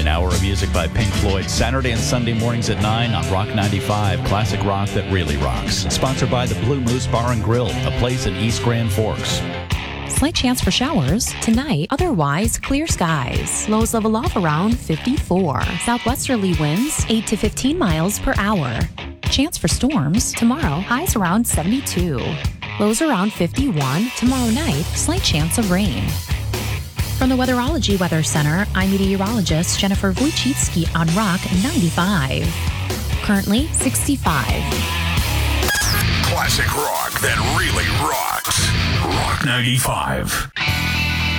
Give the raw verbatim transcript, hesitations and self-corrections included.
An hour of music by Pink Floyd, Saturday and Sunday mornings at nine on Rock ninety-five, classic rock that really rocks. Sponsored by the Blue Moose Bar and Grill, a place in East Grand Forks. Slight chance for showers tonight, otherwise clear skies. Lows level off around fifty-four. Southwesterly winds eight to fifteen miles per hour. Chance for storms tomorrow, highs around seventy-two. Lows around fifty-one. Tomorrow night, slight chance of rain. From the Weatherology Weather Center, I'm meteorologist Jennifer Wojcicki on Rock ninety-five. Currently sixty-five. Classic rock that really rocks. Rock ninety-five.